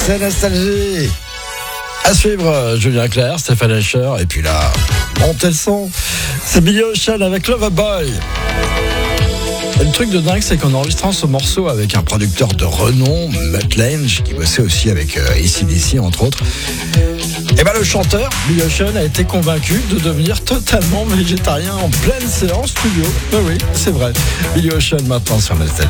C'est Nostalgie. À suivre, Julien Clerc, Stéphane Escher, et puis là, montez le son. C'est Billy Ocean avec Loverboy. Et le truc de dingue, c'est qu'en enregistrant ce morceau avec un producteur de renom, Mutt Lange, qui bossait aussi avec AC/DC entre autres, et le chanteur, Billy Ocean, a été convaincu de devenir totalement végétarien en pleine séance studio. Oui, c'est vrai. Billy Ocean maintenant sur Nostalgie.